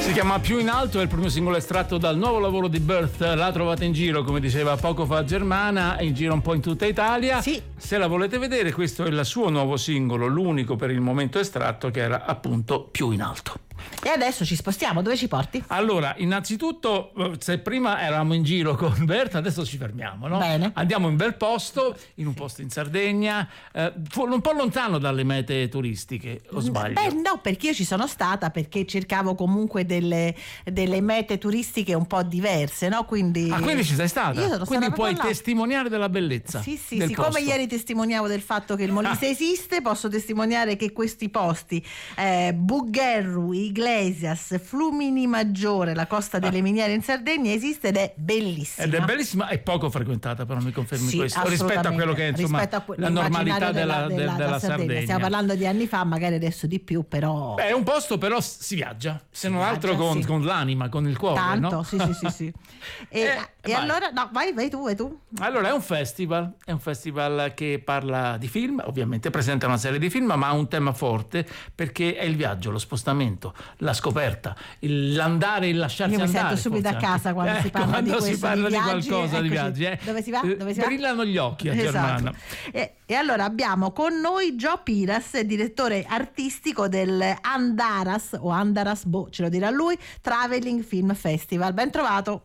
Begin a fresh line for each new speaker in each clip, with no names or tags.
Si chiama Più in alto, è il primo singolo estratto dal nuovo lavoro di Birth. La trovate in giro, come diceva poco fa Germana, in giro un po' in tutta Italia.
Sì.
Se la volete vedere, questo è il suo nuovo singolo, l'unico per il momento estratto, che era appunto Più in alto.
E adesso ci spostiamo, dove ci porti?
Allora, innanzitutto, se prima eravamo in giro con Berta, adesso ci fermiamo, no?
Bene.
Andiamo in bel posto, in un posto in Sardegna, un po' lontano dalle mete turistiche, o sbaglio?
Beh, no, perché io ci sono stata, perché cercavo comunque delle mete turistiche un po' diverse, no? Quindi
Ci sei stata?
Io sono
Quindi
stata
puoi
proprio là.
testimoniare della bellezza.
Sì,
del
siccome
posto.
ieri testimoniavo del fatto che il Molise esiste, posso testimoniare che questi posti, Bugerru, Iglesias, Flumini Maggiore, la costa delle miniere in Sardegna, esiste ed è bellissima.
Ed è bellissima e poco frequentata, però mi confermi
Sì,
questo, rispetto a quello che è insomma la normalità della Sardegna.
Stiamo parlando di anni fa, magari adesso di più, però
È un posto, però si viaggia, se non
viaggia,
altro con,
sì.
con l'anima, con il cuore,
tanto,
no?
sì. E
vai.
allora, no, vai tu.
Allora è un festival che parla di film, ovviamente presenta una serie di film, ma ha un tema forte perché è il viaggio, lo spostamento, la scoperta, l'andare e il lasciarsi
Io mi
andare.
sento subito a
forse
casa
anche.
quando si parla
Quando
di questo,
si parla
di
di
viaggi,
qualcosa di
eccoci.
viaggi.
Dove si va?
Brillano gli occhi a
Esatto.
Germana.
E allora abbiamo con noi Gio Piras, direttore artistico del Andaras, o Andaras, ce lo dirà lui, Traveling Film Festival. Ben trovato.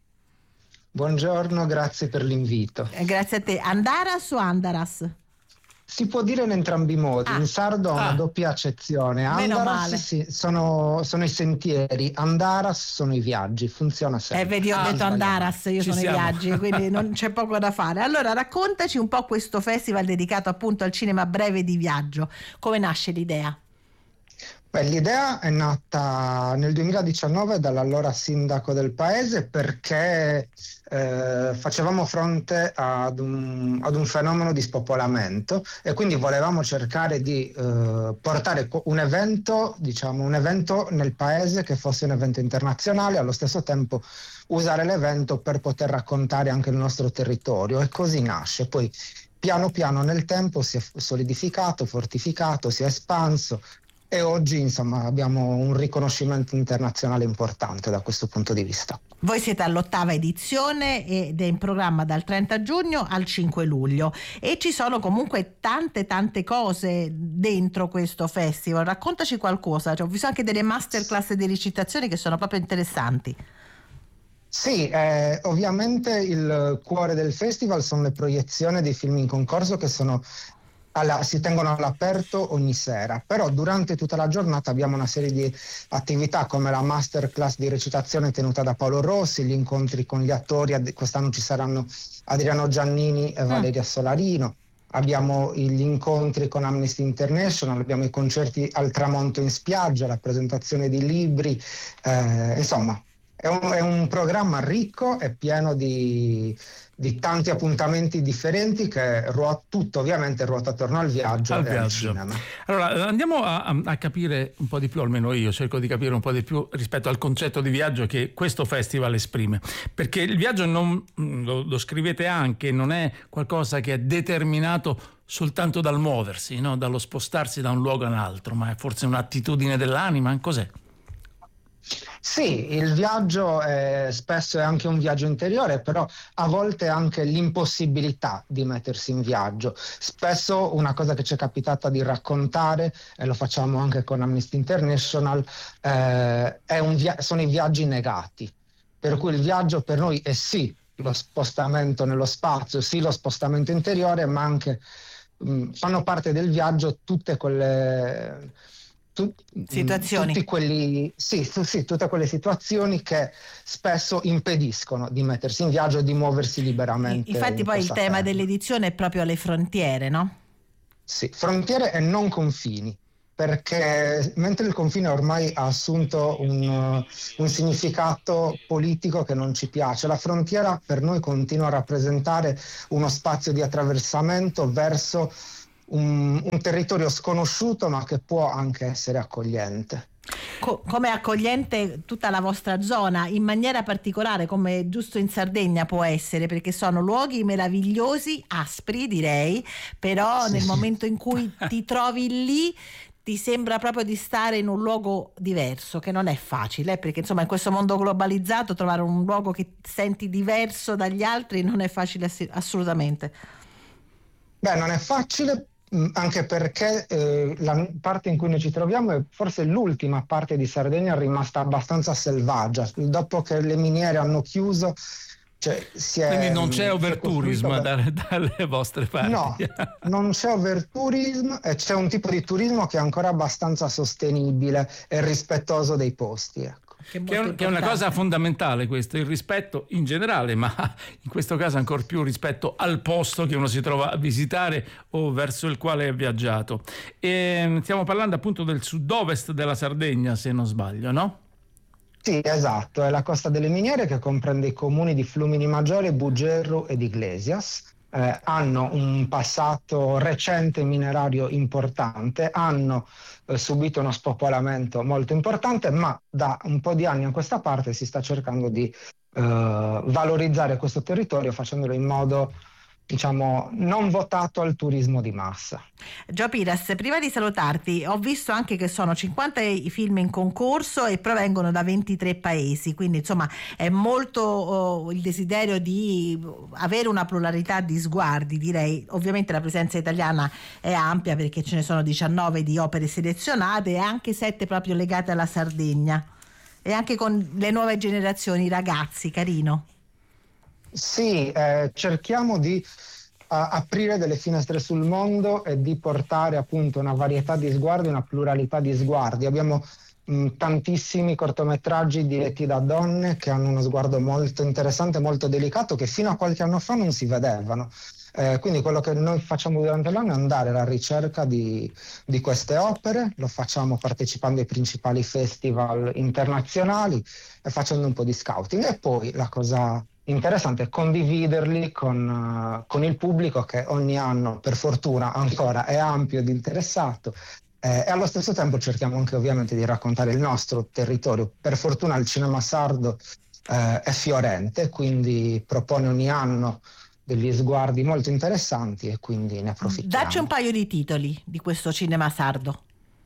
Buongiorno, grazie per l'invito.
Grazie a te. Andaras o Andaras?
Si può dire in entrambi i modi, in sardo ha una doppia accezione.
Meno male.
Andaras sono i sentieri, Andaras sono i viaggi, funziona sempre.
Vedi, ho detto Andaras, io
Ci
sono
siamo.
i viaggi, quindi non c'è poco da fare. Allora raccontaci un po' questo festival dedicato appunto al cinema breve di viaggio. Come nasce l'idea?
Beh, l'idea è nata nel 2019 dall'allora sindaco del paese perché facevamo fronte ad un fenomeno di spopolamento e quindi volevamo cercare di portare un evento nel paese che fosse un evento internazionale, allo stesso tempo usare l'evento per poter raccontare anche il nostro territorio, e così nasce. Poi piano piano nel tempo si è solidificato, fortificato, si è espanso. E oggi insomma abbiamo un riconoscimento internazionale importante da questo punto di vista.
Voi siete all'8ª edizione ed è in programma dal 30 giugno al 5 luglio e ci sono comunque tante cose dentro questo festival. Raccontaci qualcosa, ho visto anche delle masterclass di recitazione che sono proprio interessanti.
Sì, ovviamente il cuore del festival sono le proiezioni dei film in concorso che si tengono all'aperto ogni sera, però durante tutta la giornata abbiamo una serie di attività come la masterclass di recitazione tenuta da Paolo Rossi, gli incontri con gli attori, quest'anno ci saranno Adriano Giannini e Valeria Solarino, abbiamo gli incontri con Amnesty International, abbiamo i concerti al tramonto in spiaggia, la presentazione di libri, insomma è un programma ricco e pieno di tanti appuntamenti differenti che ovviamente ruota attorno al viaggio e al cinema.
Allora andiamo a capire un po' di più, almeno io cerco di capire un po' di più rispetto al concetto di viaggio che questo festival esprime, perché il viaggio lo scrivete anche, non è qualcosa che è determinato soltanto dal muoversi, no? Dallo spostarsi da un luogo a un altro, ma è forse un'attitudine dell'anima, cos'è?
Sì, il viaggio spesso è anche un viaggio interiore, però a volte anche l'impossibilità di mettersi in viaggio. Spesso una cosa che ci è capitata di raccontare, e lo facciamo anche con Amnesty International, sono i viaggi negati. Per cui il viaggio per noi è sì lo spostamento nello spazio, sì lo spostamento interiore, ma anche fanno parte del viaggio tutte quelle
situazioni.
Tutte quelle situazioni che spesso impediscono di mettersi in viaggio e di muoversi liberamente.
Infatti poi il tema dell'edizione è proprio le frontiere, no?
Sì, frontiere e non confini, perché mentre il confine ormai ha assunto un significato politico che non ci piace, la frontiera per noi continua a rappresentare uno spazio di attraversamento verso un territorio sconosciuto, ma che può anche essere accogliente.
Come accogliente tutta la vostra zona, in maniera particolare come giusto in Sardegna può essere, perché sono luoghi meravigliosi, aspri direi, però nel momento in cui ti trovi lì ti sembra proprio di stare in un luogo diverso, che non è facile, perché insomma in questo mondo globalizzato trovare un luogo che senti diverso dagli altri non è facile assolutamente.
Beh, non è facile, anche perché la parte in cui noi ci troviamo è forse l'ultima parte di Sardegna rimasta abbastanza selvaggia. Dopo che le miniere hanno chiuso,
quindi non c'è overtourism dalle vostre parti?
No, non c'è overtourism, e c'è un tipo di turismo che è ancora abbastanza sostenibile e rispettoso dei posti, ecco.
Che è una cosa fondamentale, questo, il rispetto in generale, ma in questo caso ancor più rispetto al posto che uno si trova a visitare o verso il quale è viaggiato. E stiamo parlando appunto del sud-ovest della Sardegna, se non sbaglio, no?
Sì, esatto, è la Costa delle Miniere, che comprende i comuni di Flumini Maggiore, Bugerru ed Iglesias. Hanno un passato recente minerario importante, hanno subito uno spopolamento molto importante, ma da un po' di anni a questa parte si sta cercando di valorizzare questo territorio facendolo in modo, diciamo, non votato al turismo di massa.
Gio Piras, prima di salutarti, ho visto anche che sono 50 i film in concorso e provengono da 23 paesi, quindi insomma è molto il desiderio di avere una pluralità di sguardi, direi. Ovviamente la presenza italiana è ampia, perché ce ne sono 19 di opere selezionate e anche 7 proprio legate alla Sardegna, e anche con le nuove generazioni, i ragazzi, carino.
Sì, cerchiamo di aprire delle finestre sul mondo e di portare appunto una varietà di sguardi, una pluralità di sguardi. Abbiamo tantissimi cortometraggi diretti da donne che hanno uno sguardo molto interessante, molto delicato, che fino a qualche anno fa non si vedevano. Quindi quello che noi facciamo durante l'anno è andare alla ricerca di queste opere, lo facciamo partecipando ai principali festival internazionali e facendo un po' di scouting, e poi la cosa interessante è condividerli con il pubblico, che ogni anno per fortuna ancora è ampio ed interessato, e allo stesso tempo cerchiamo anche ovviamente di raccontare il nostro territorio. Per fortuna il cinema sardo è fiorente, quindi propone ogni anno degli sguardi molto interessanti, e quindi ne approfittiamo.
Dacci un paio di titoli di questo cinema sardo.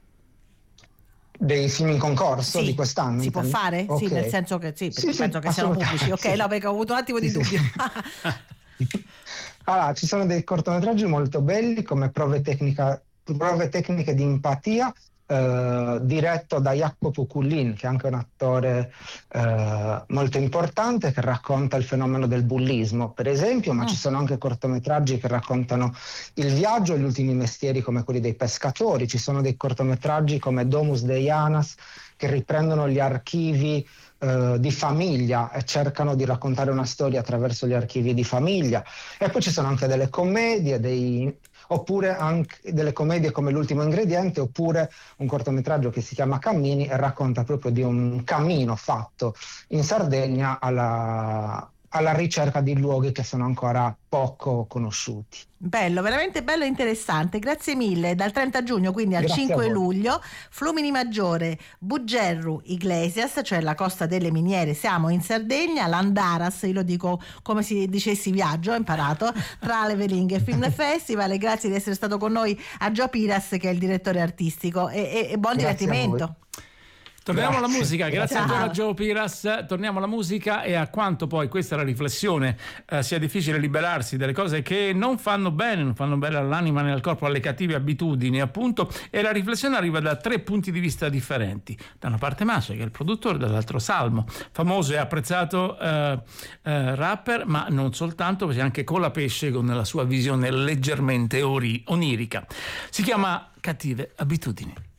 Dei film in concorso di quest'anno?
Si può fare?
Okay.
Sì, nel senso che sì,
sì,
penso che siano pubblici. Ok, no, perché ho avuto un attimo di dubbio.
Allora, ci sono dei cortometraggi molto belli, come Prove tecniche di empatia, diretto da Jacopo Cullin, che è anche un attore molto importante, che racconta il fenomeno del bullismo, per esempio, ma ci sono anche cortometraggi che raccontano il viaggio e gli ultimi mestieri, come quelli dei pescatori. Ci sono dei cortometraggi come Domus Deianas, che riprendono gli archivi di famiglia e cercano di raccontare una storia attraverso gli archivi di famiglia. E poi ci sono anche delle commedie, oppure anche delle commedie come L'ultimo ingrediente, oppure un cortometraggio che si chiama Cammini e racconta proprio di un cammino fatto in Sardegna alla ricerca di luoghi che sono ancora poco conosciuti.
Bello, veramente bello e interessante. Grazie mille. Dal 30 giugno quindi al 5 luglio, Flumini Maggiore, Bugerru, Iglesias, cioè la Costa delle Miniere, siamo in Sardegna, l'Andaras, io lo dico come se dicessi viaggio, ho imparato, Traveling e Film Festival. E grazie di essere stato con noi a Gio Piras, che è il direttore artistico, e buon divertimento.
Torniamo alla musica, grazie ancora a Gio Piras. Torniamo alla musica, e a quanto poi questa è la riflessione, sia difficile liberarsi delle cose che non fanno bene all'anima né al corpo, alle cattive abitudini appunto, e la riflessione arriva da 3 punti di vista differenti. Da una parte Masce, che è il produttore, dall'altro Salmo, famoso e apprezzato rapper, ma non soltanto, perché anche Colapesce con la sua visione leggermente onirica. Si chiama Cattive abitudini.